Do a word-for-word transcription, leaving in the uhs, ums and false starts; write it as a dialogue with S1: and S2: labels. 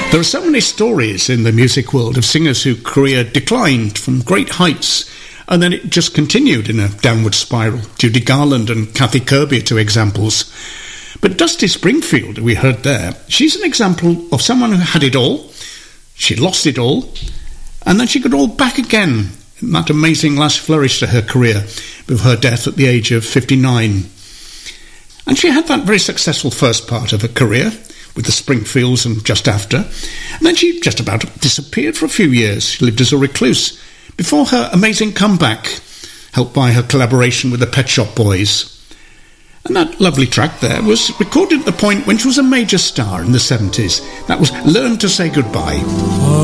S1: There are so many stories in the music world of singers whose career declined from great heights and then it just continued in a downward spiral. Judy Garland and Kathy Kirby are two examples. But Dusty Springfield, we heard there, she's an example of someone who had it all, she lost it all, and then she got it all back again in that amazing last flourish to her career with her death at the age of fifty-nine. And she had that very successful first part of her career with the Springfields and Just After. And then she just about disappeared for a few years. She lived as a recluse before her amazing comeback, helped by her collaboration with the Pet Shop Boys. And that lovely track there was recorded at the point when she was a major star in the seventies. That was Learn to Say Goodbye.